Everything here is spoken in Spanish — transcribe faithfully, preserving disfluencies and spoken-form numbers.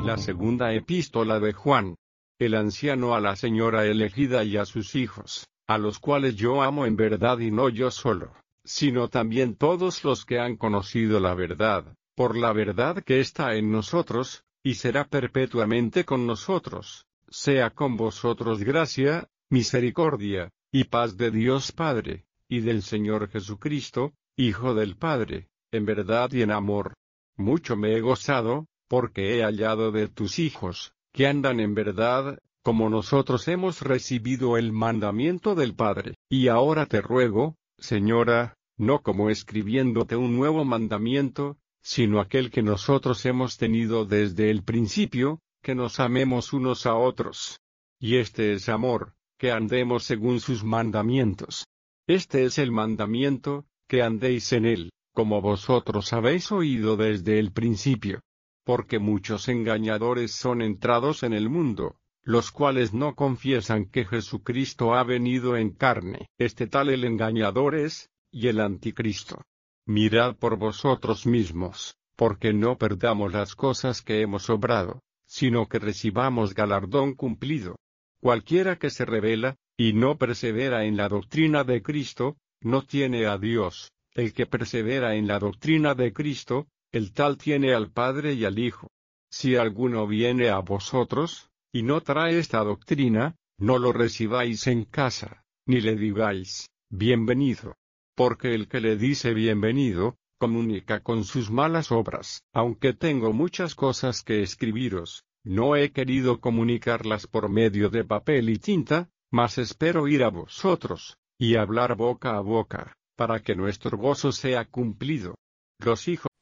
La segunda epístola de Juan. El anciano a la señora elegida y a sus hijos, a los cuales yo amo en verdad y no yo solo, sino también todos los que han conocido la verdad, por la verdad que está en nosotros, y será perpetuamente con nosotros, sea con vosotros gracia, misericordia, y paz de Dios Padre, y del Señor Jesucristo, Hijo del Padre, en verdad y en amor. Mucho me he gozado, porque he hallado de tus hijos, que andan en verdad, como nosotros hemos recibido el mandamiento del Padre. Y ahora te ruego, Señora, no como escribiéndote un nuevo mandamiento, sino aquel que nosotros hemos tenido desde el principio, que nos amemos unos a otros. Y este es amor, que andemos según sus mandamientos. Este es el mandamiento, que andéis en él, como vosotros habéis oído desde el principio. Porque muchos engañadores son entrados en el mundo, los cuales no confiesan que Jesucristo ha venido en carne. Este tal el engañador es, y el anticristo. Mirad por vosotros mismos, porque no perdamos las cosas que hemos obrado, sino que recibamos galardón cumplido. Cualquiera que se rebela, y no persevera en la doctrina de Cristo, no tiene a Dios. El que persevera en la doctrina de Cristo, el tal tiene al Padre y al Hijo. Si alguno viene a vosotros, y no trae esta doctrina, no lo recibáis en casa, ni le digáis, bienvenido. Porque el que le dice bienvenido, comunica con sus malas obras. Aunque tengo muchas cosas que escribiros, no he querido comunicarlas por medio de papel y tinta, mas espero ir a vosotros, y hablar boca a boca, para que nuestro gozo sea cumplido. Los hijos